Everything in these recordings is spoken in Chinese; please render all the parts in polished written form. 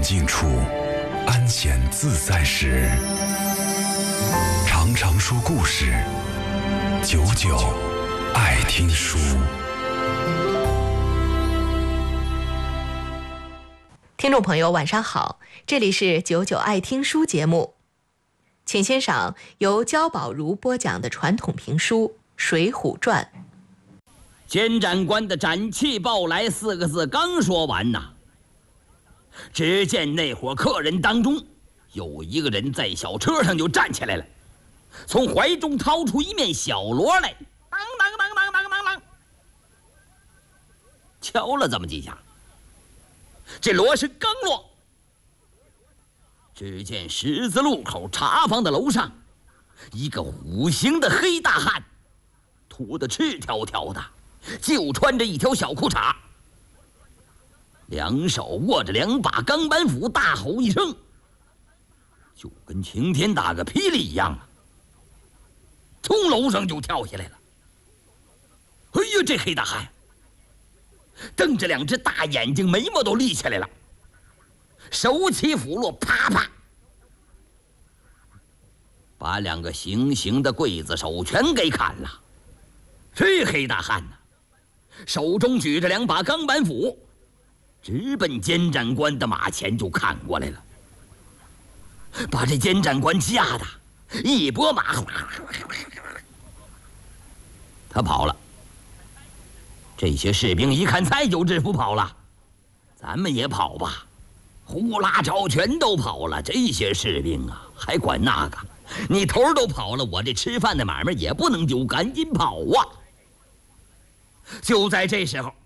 静处，安闲自在时，常常说故事，久久爱听书。 听众朋友晚上好，这里是久久爱听书节目，请欣赏由焦宝如播讲的传统评书《水浒传》。 监斩官的斩气报来4个字刚说完呐，只见那伙客人当中有一个人在小车上就站起来了，从怀中掏出一面小锣来，当当当当当当当，敲了这么几下，这锣是刚落。只见十字路口茶坊的楼上，一个虎形的黑大汉，秃得赤条条的，就穿着一条小裤衩，两手握着2把钢板斧，大吼一声，就跟晴天打个霹雳一样啊，从楼上就跳下来了。哎呀，这黑大汉瞪着2只大眼睛，眉毛都立起来了，手起斧落，啪啪把2个行刑的刽子手全给砍了。这黑大汉呢，手中举着2把钢板斧，直奔监斩官的马前就砍过来了，把这监斩官吓得一拨马，他跑了。这些士兵一看蔡九知府跑了，咱们也跑吧，呼啦超全都跑了。这些士兵啊，还管那个？你头都跑了，我这吃饭的买卖也不能丢，赶紧跑啊！就在这时候，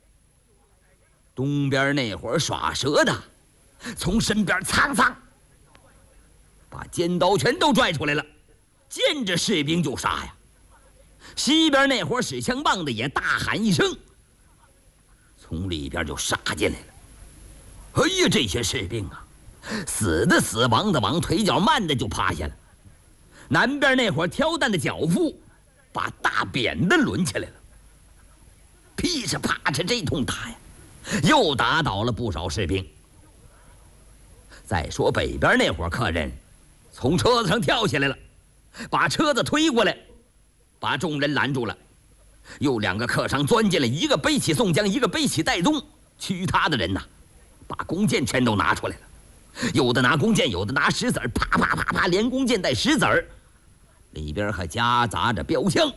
东边那伙耍蛇的从身边苍苍把尖刀全都拽出来了，见着士兵就杀呀。西边那伙使枪棒的也大喊一声，从里边就杀进来了。哎呀，这些士兵啊，死的死，亡的亡，腿脚慢的就趴下了。南边那伙挑担的脚夫把大扁担抡起来了，噼哧啪哧这通打呀，又打倒了不少士兵。再说北边那伙客人从车子上跳下来了，把车子推过来，把众人拦住了。又2个客商钻进来，一个背起宋江，一个背起戴宗，其他的人呐，把弓箭全都拿出来了，有的拿弓箭，有的拿石子儿，啪啪啪啪，连弓箭带石子儿，里边还夹杂着标枪。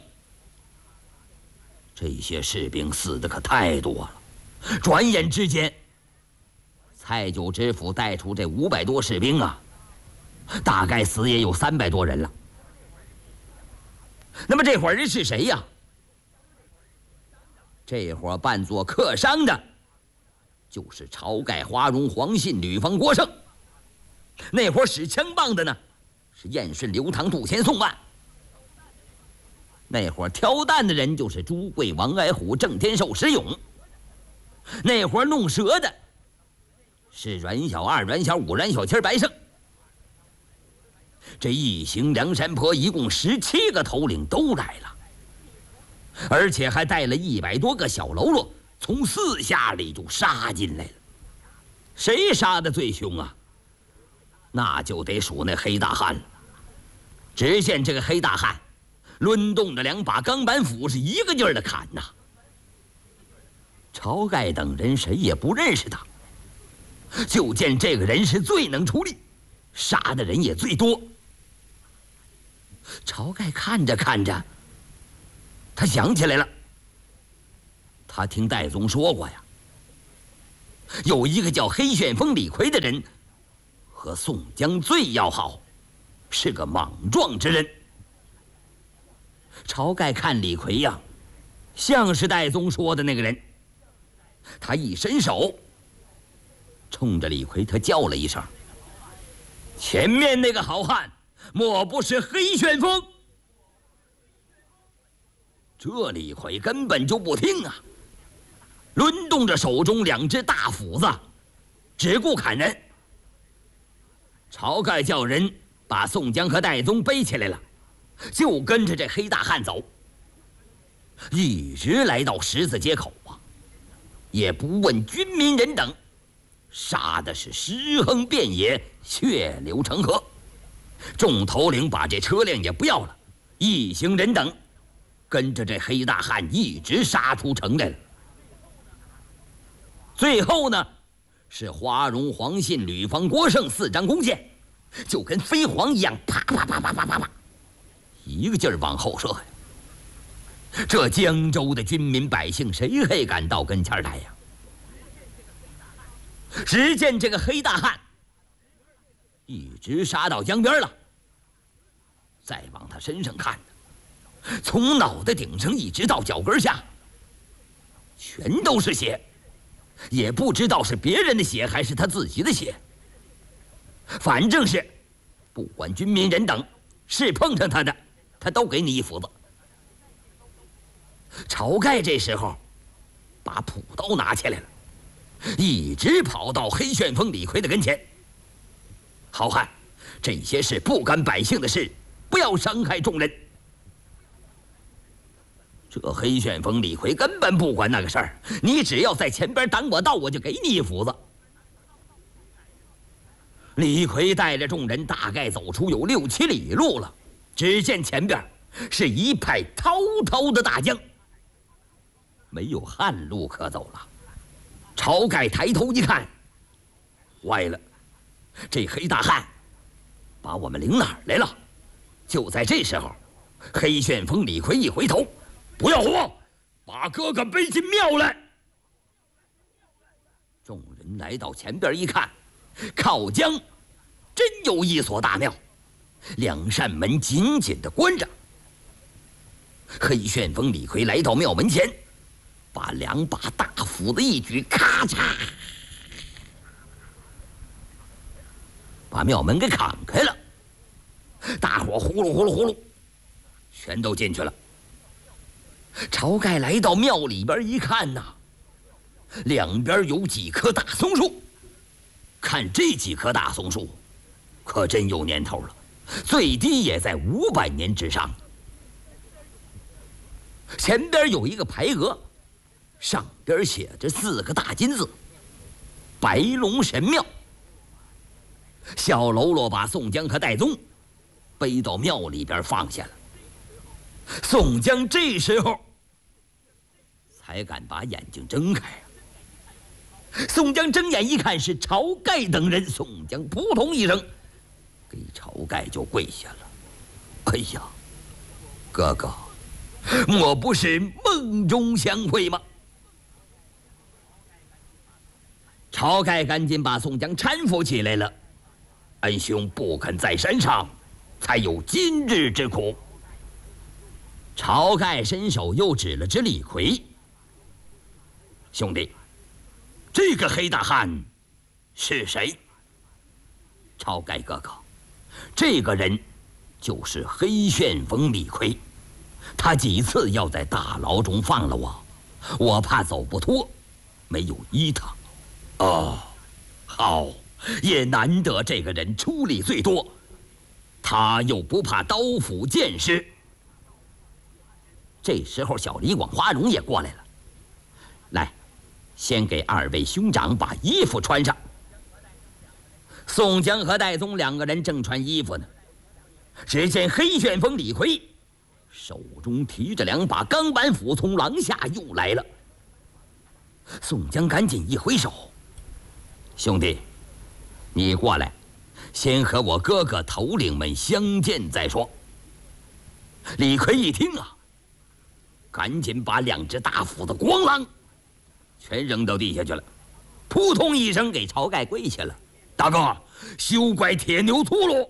这些士兵死的可太多了。转眼之间，蔡九知府带出这500多士兵啊，大概死也有300多人了。那么这伙人是谁呀？这伙扮作客商的就是晁盖、花荣、黄信、吕方、郭盛。那伙使枪棒的呢，是燕顺、刘唐、杜钱、宋万。那伙挑担的人就是朱贵、王矮虎、郑天寿、石勇。那伙弄蛇的是阮小二、阮小五、阮小七、白胜。这一行梁山泊一共17个头领都来了，而且还带了100多个小喽啰，从四下里就杀进来了。谁杀的最凶啊？那就得数那黑大汉了。只见这个黑大汉抡动着2把钢板斧，是一个劲儿的砍呐。晁盖等人谁也不认识他，就见这个人是最能出力，杀的人也最多。晁盖看着看着，他想起来了，他听戴宗说过呀，有一个叫黑旋风李逵的人和宋江最要好，是个莽撞之人。晁盖看李逵呀，像是戴宗说的那个人。他一伸手，冲着李逵他叫了一声：“前面那个好汉莫不是黑旋风？”这李逵根本就不听啊，抡动着手中2只大斧子，只顾砍人。晁盖叫人把宋江和戴宗背起来了，就跟着这黑大汉走，一直来到十字街口啊，也不问军民人等， 杀的是尸横遍野，血流成河。众头领把这车辆也不要了，一行人等跟着这黑大汉一直杀出城来了。最后呢，是花荣、黄信、吕方、郭盛4张弓箭，就跟飞蝗一样，啪啪啪啪啪啪啪，一个劲儿往后射呀。这江州的军民百姓，谁还敢到跟前来呀？只见这个黑大汉一直杀到江边了，再往他身上看，从脑袋顶上一直到脚跟下，全都是血，也不知道是别人的血还是他自己的血。反正是，不管军民人等，是碰上他的，他都给你一斧子。晁盖这时候把朴刀拿起来了，一直跑到黑旋风李逵的跟前。好汉，这些是不干百姓的事，不要伤害众人。这黑旋风李逵根本不管那个事儿，你只要在前边挡我道，我就给你一斧子。李逵带着众人大概走出有6、7里路了，只见前边是一派滔滔的大江，没有旱路可走了。晁盖抬头一看，坏了，这黑大汉把我们领哪儿来了？就在这时候，黑旋风李逵一回头，不要慌，把哥哥背进庙来。众人来到前边一看，靠江真有一所大庙，2扇门紧紧地关着。黑旋风李逵来到庙门前，把2把大斧子一举，咔嚓，把庙门给砍开了。大伙呼噜呼噜呼噜，全都进去了。晁盖来到庙里边一看呐，两边有几棵大松树。看这几棵大松树，可真有年头了，最低也在500年之上。前边有一个牌额，上边写着4个大金字：白龙神庙。小喽啰把宋江和戴宗背到庙里边放下了。宋江这时候才敢把眼睛睁开。宋江睁眼一看是晁盖等人，宋江扑通一声给晁盖就跪下了。哎呀，哥哥，莫不是梦中相会吗？晁盖赶紧把宋江搀扶起来了。恩兄不肯在山上，才有今日之苦。晁盖伸手又指了指李逵，兄弟，这个黑大汉是谁？晁盖哥哥，这个人就是黑旋风李逵，他几次要在大牢中放了我，我怕走不脱，没有依他。哦，好，也难得这个人出力最多，他又不怕刀斧剑矢。这时候小李广、花荣也过来了，来，先给2位兄长把衣服穿上。宋江和戴宗2个人正穿衣服呢，只见黑旋风李逵手中提着2把钢板斧从廊下又来了。宋江赶紧一挥手，兄弟，你过来，先和我哥哥头领们相见再说。李逵一听啊，赶紧把2只大斧子咣啷全扔到地下去了，扑通一声给晁盖跪下了。大哥，休怪铁牛粗鲁。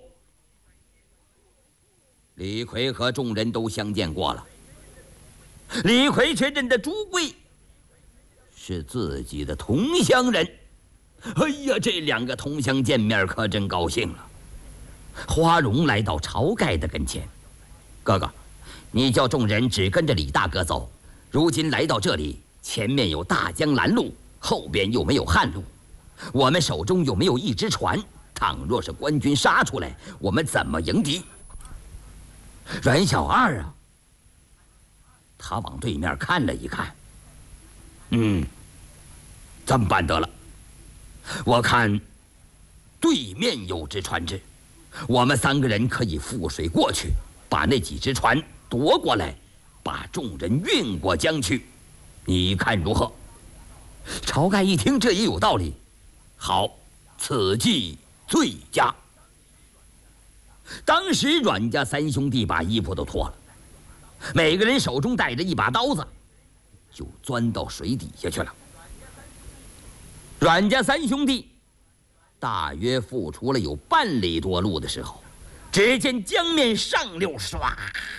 李逵和众人都相见过了，李逵却认得朱贵是自己的同乡人。哎呀，这2个同乡见面可真高兴了。花荣来到晁盖的跟前，哥哥，你叫众人只跟着李大哥走，如今来到这里，前面有大江拦路，后边又没有旱路，我们手中又没有一只船，倘若是官军杀出来，我们怎么迎敌？阮小二啊，他往对面看了一看，这么办得了， 我看对面有只船只，我们3个人可以覆水过去，把那几只船夺过来，把众人运过江去，你看如何？”晁盖一听，这也有道理，好，此计最佳。当时阮家3兄弟把衣服都脱了，每个人手中带着一把刀子，就钻到水底下去了。阮家3兄弟大约付出了有半里多路的时候，只见江面上溜唰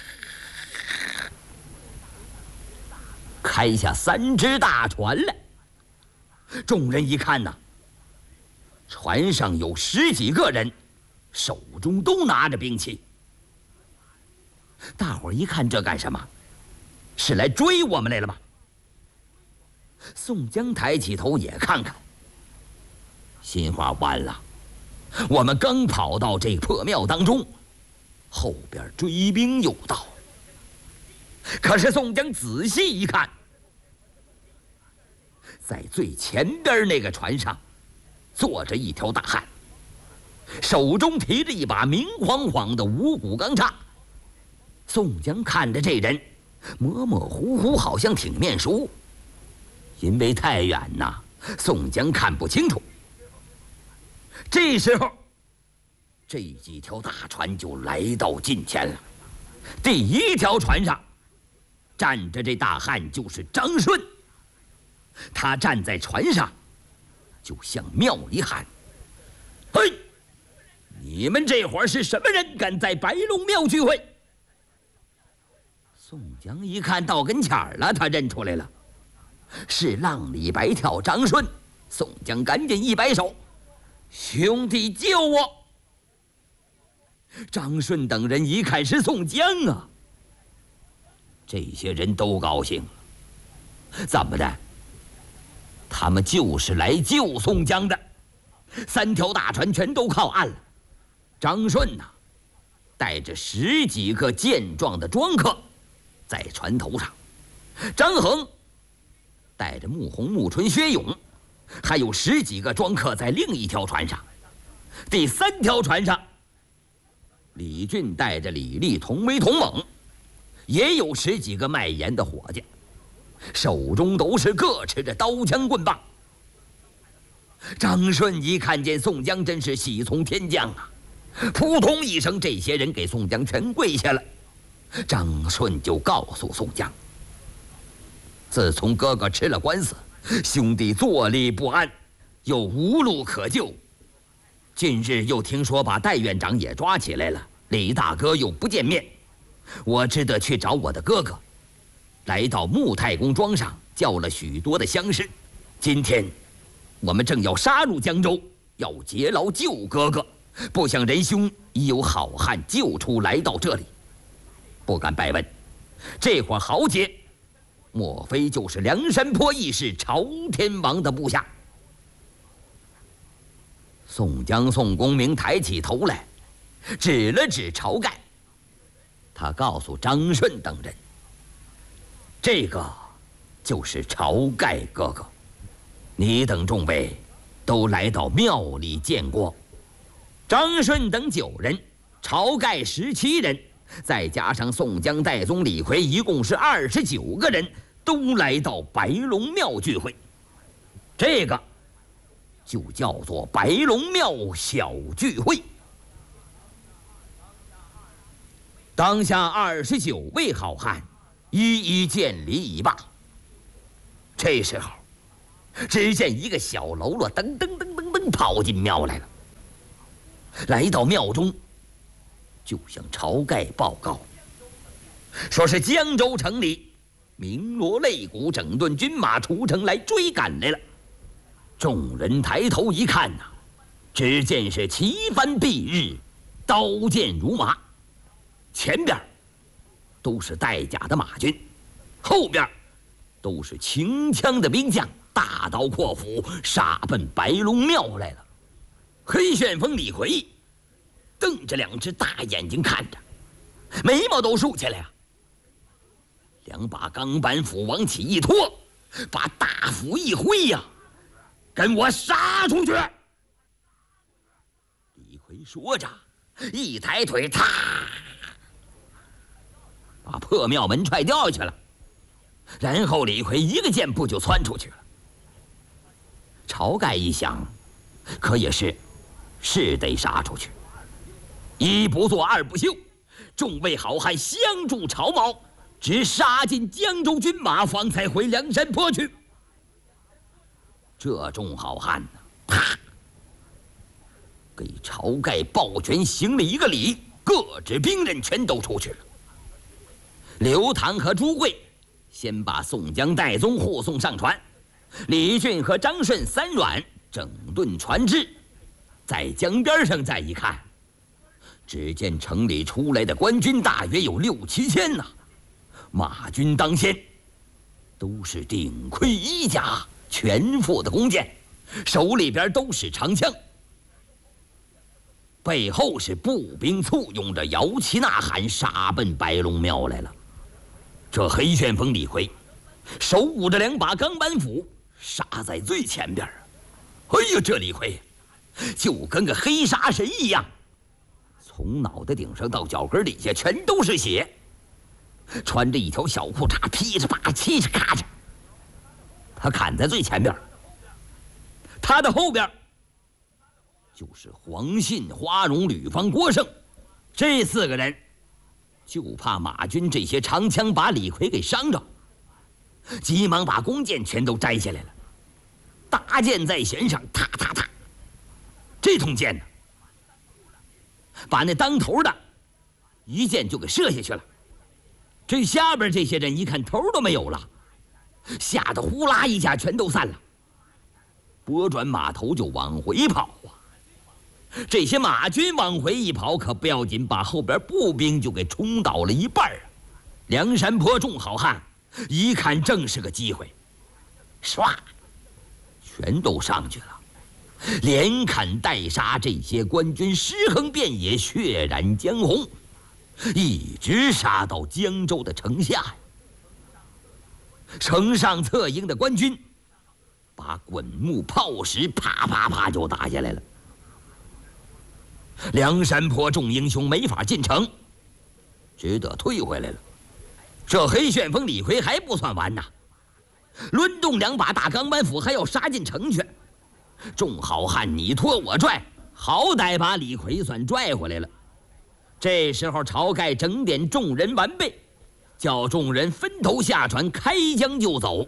开下3只大船来。众人一看呐，船上有10几个人，手中都拿着兵器。大伙儿一看，这干什么？是来追我们来了吗？宋江抬起头也看看，心话完了，我们刚跑到这破庙当中，后边追兵又到。可是宋江仔细一看，在最前边那个船上坐着一条大汉，手中提着一把明晃晃的五谷钢叉。宋江看着这人模模糊糊，好像挺面熟，因为太远呐，宋江看不清楚。这时候这几条大船就来到近前了。第1条船上站着这大汉，就是张顺。他站在船上，就向庙里喊：“嘿，你们这会儿是什么人，敢在白龙庙聚会？”宋江一看到跟前儿了，他认出来了，是浪里白跳张顺。宋江赶紧一摆手：“兄弟救我！”张顺等人一看是宋江啊，这些人都高兴了。怎么的？他们就是来救宋江的。3条大船全都靠岸了。张顺呐，带着10几个健壮的庄客在船头上，张衡带着穆弘、穆春、薛勇，还有10几个庄客在另一条船上。第3条船上，李俊带着李立、童威、童猛，也有10几个卖盐的伙计，手中都是各持着刀枪棍棒。张顺一看见宋江，真是喜从天降啊！扑通一声，这些人给宋江全跪下了。张顺就告诉宋江，自从哥哥吃了官司，兄弟坐立不安，又无路可救。近日又听说把戴院长也抓起来了，李大哥又不见面，我只得去找我的哥哥。来到穆太公庄上，叫了许多的乡士。今天我们正要杀入江州，要劫牢救哥哥，不想仁兄已有好汉救出来到这里，不敢拜问，这伙豪杰莫非就是梁山泊义士朝天王的部下？宋江、宋公明抬起头来，指了指晁盖，他告诉张顺等人，这个就是晁盖哥哥，你等众位都来到庙里见过。张顺等9人，晁盖17人，再加上宋江、戴宗、李逵，一共是29个人，都来到白龙庙聚会。这个就叫做白龙庙小聚会。当下29位好汉一一见礼已罢。这时候只见一个小喽啰噔噔噔噔噔跑进庙来了，来到庙中就向晁盖报告，说是江州城里鸣锣擂鼓，整顿军马出城来追赶来了。众人抬头一看呐，只见是旗帆蔽日，刀剑如麻，前边都是带甲的马军，后边都是轻枪的兵将，大刀阔斧杀奔白龙庙来了。黑旋风李逵瞪着2只大眼睛看着，眉毛都竖起来啊，2把钢板斧往起一拖，把大斧一挥呀， 跟我杀出去！”李逵说着，一抬腿，啪，把破庙门踹掉下去了。然后李逵一个箭步就窜出去了。晁盖一想，可也是得杀出去。一不做二不休，众位好汉相助晁茂，直杀进江州军马，方才回梁山坡去。这众好汉呢，啪，给晁盖抱拳行了一个礼，各支兵刃全都出去了。刘唐和朱贵先把宋江、戴宗护送上船，李俊和张顺、三阮整顿船只，在江边上再一看，只见城里出来的官军大约有6、7千呐，马军当先，都是顶盔衣甲，全副的弓箭，手里边都是长枪，背后是步兵簇拥着，摇旗呐喊，杀奔白龙庙来了。这黑旋风李逵手舞着2把钢板斧，杀在最前边。哎呀，这李逵就跟个黑杀神一样，从脑袋顶上到脚跟底下全都是血，穿着一条小裤衩，噼里啪嘁哧咔嚓。他砍在最前边，他的后边就是黄信、花荣、吕方、郭盛，这4个人就怕马军这些长枪把李逵给伤着，急忙把弓箭全都摘下来了，搭箭在弦上，踏踏踏，这通箭呢，把那当头的一箭就给射下去了。这下边这些人一看头都没有了，吓得呼啦一下全都散了，拨转马头就往回跑啊。这些马军往回一跑可不要紧，把后边步兵就给冲倒了一半啊。梁山坡众好汉一看正是个机会，唰，全都上去了，连砍带杀，这些官军尸横遍野，血染江红，一直杀到江州的城下。城上策应的官军把滚木炮石啪啪啪就打下来了。梁山坡众英雄没法进城，只得退回来了。这黑旋风李逵还不算完呐，抡动2把大钢板斧，还要杀进城去。众好汉你拖我拽，好歹把李逵算拽回来了。这时候晁盖整点众人完备，叫众人分头下船，开江就走。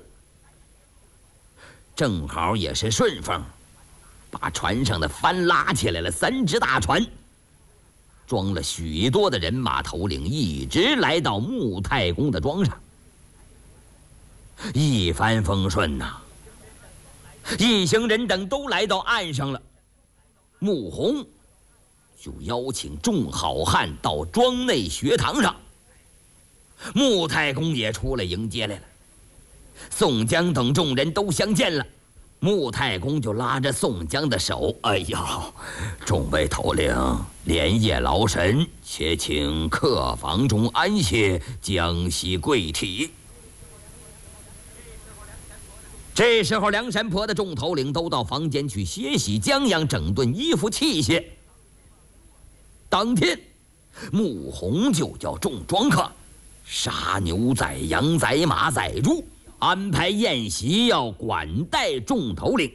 正好也是顺风，把船上的帆拉起来了，3只大船，装了许多的人马头领，一直来到穆太公的庄上。一帆风顺呐，一行人等都来到岸上了。穆弘就邀请众好汉到庄内学堂上，穆太公也出来迎接来了。宋江等众人都相见了，穆太公就拉着宋江的手：“哎呦，众位头领连夜劳神，且请客房中安歇，将息贵体。”这时候梁山泊的众头领都到房间去歇息将养，整顿衣服器械。当天穆弘就叫众庄客杀牛宰羊宰马宰猪，安排宴席要管待众头领。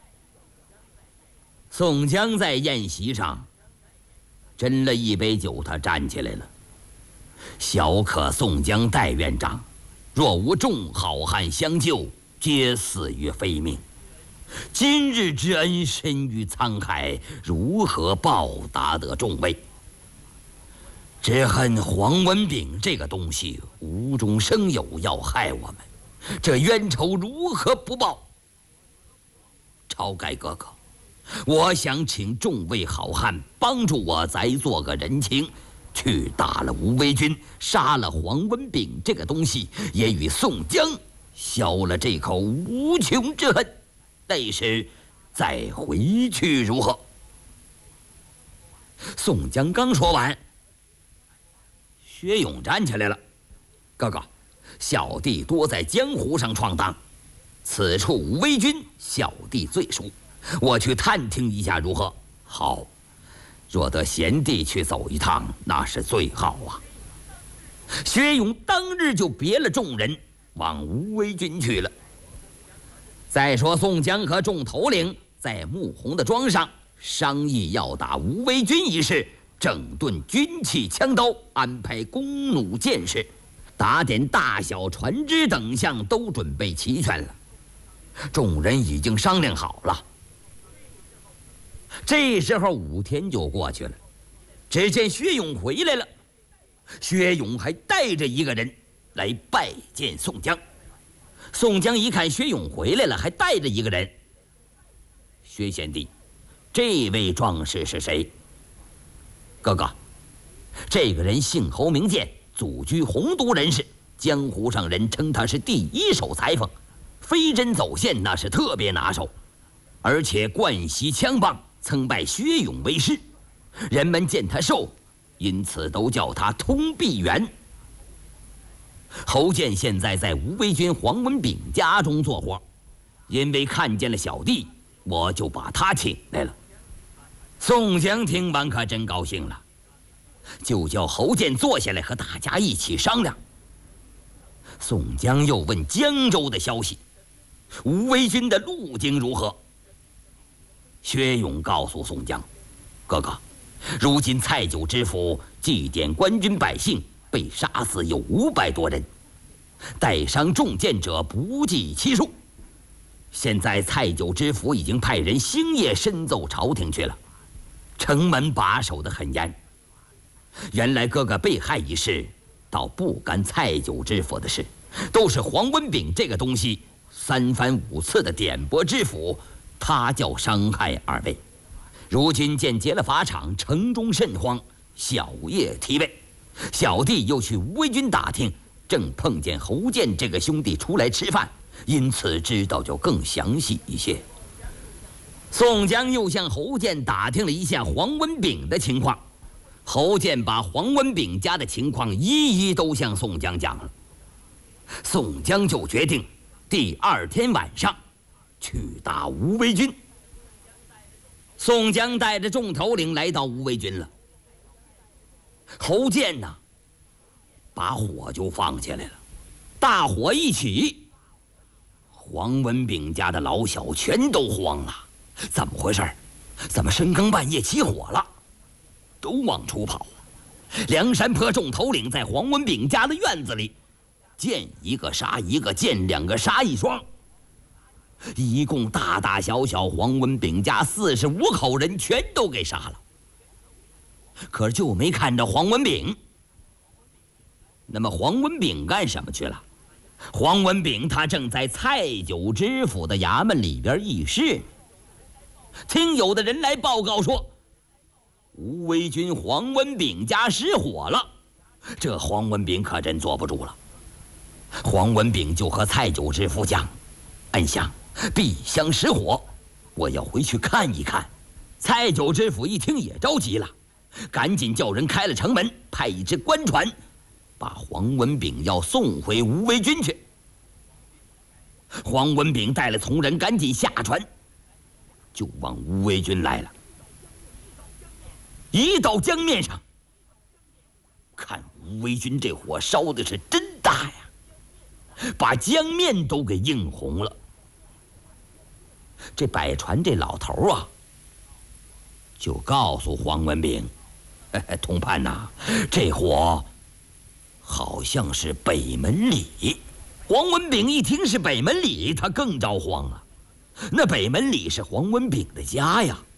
宋江在宴席上斟了一杯酒，他站起来了：“小可宋江戴院长，若无众好汉相救，皆死于非命。今日之恩深于沧海，如何报答得众位？只恨黄文炳这个东西无中生有，要害我们，这冤仇如何不报？晁盖哥哥，我想请众位好汉帮助我，再做个人情，去打了吴威军，杀了黄文炳这个东西，也与宋江消了这口无穷之恨，那时再回去如何？”宋江刚说完，薛勇站起来了：“哥哥，小弟多在江湖上闯荡， 此处无为君，小弟最熟，我去探听一下如何？好，若得贤弟去走一趟，那是最好啊。薛勇当日就别了众人，往无为军去了。再说宋江和众头领在穆弘的庄上商议要打无为军一事，整顿军器枪刀，安排弓弩箭士，打点大小船只等项都准备齐全了。众人已经商量好了。这时候5天就过去了，只见薛勇回来了。薛勇还带着一个人来拜见宋江。宋江一看薛勇回来了，还带着一个人。薛贤弟，这位壮士是谁？哥哥，这个人姓侯名建，祖居洪都人士，江湖上人称他是第一手裁缝，飞针走线那是特别拿手，而且惯习枪棒，曾拜薛勇为师，人们见他瘦，因此都叫他通臂猿。侯健现在在无为军黄文炳家中做活，因为看见了小弟，我就把他请来了。宋江听完可真高兴了，就叫侯健坐下来和大家一起商量。宋江又问江州的消息，无为军的路径如何？薛勇告诉宋江，哥哥，如今蔡九知府祭奠官军百姓，被杀死有500多人，带伤中箭者不计其数。现在蔡九知府已经派人星夜深奏朝廷去了，城门把守得很严。原来哥哥被害一事，倒不干蔡九知府的事，都是黄文炳这个东西3番5次的点拨知府，他叫伤害2位。如今见劫了法场，城中甚慌，小夜提位，小弟又去无为军打听，正碰见侯健这个兄弟出来吃饭，因此知道就更详细一些。宋江又向侯健打听了一下黄文炳的情况，侯健把黄文炳家的情况一一都向宋江讲了。宋江就决定第2天晚上去打无为军。宋江带着众头领来到无为军了。侯健呢，把火就放起来了，大火一起，黄文炳家的老小全都慌了，怎么回事？怎么深更半夜起火了？都往出跑。梁山坡众头领在黄文炳家的院子里，见一个杀一个，见2个杀1双，一共大大小小黄文炳家45口人全都给杀了。可是就没看着黄文炳。那么黄文炳干什么去了？黄文炳他正在蔡九知府的衙门里边议事。听有的人来报告说，无为军黄文炳家失火了。这黄文炳可真坐不住了。黄文炳就和蔡九知府讲，暗香必相失火，我要回去看一看。蔡九知府一听也着急了，赶紧叫人开了城门，派一只官船把黄文炳要送回无为军去。黄文炳带了从人赶紧下船，就往无为军来了。一到江面上，看无为军这火烧的是真大呀，把江面都给映红了。这摆船这老头啊，就告诉黄文炳，同伴呐，这火好像是北门里。黄文炳一听是北门里，他更着慌了。那北门里是黄文炳的家呀，